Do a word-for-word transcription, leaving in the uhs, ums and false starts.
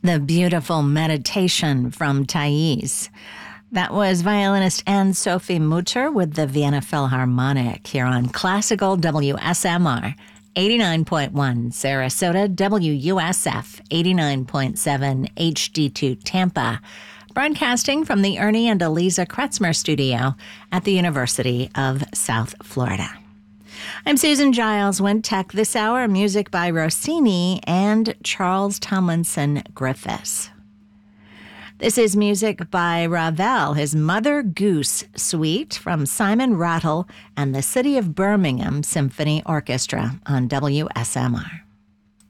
The beautiful meditation from Thais. That was violinist Anne-Sophie Mutter with the Vienna Philharmonic here on Classical W S M R eighty-nine point one Sarasota, W U S F eighty-nine point seven H D two Tampa, broadcasting from the Ernie and Eliza Kretzmer studio at the University of South Florida. I'm Susan Giles, Wind Tech. This hour, music by Rossini and Charles Tomlinson Griffiths. This is music by Ravel, his Mother Goose Suite from Simon Rattle and the City of Birmingham Symphony Orchestra on W S M R.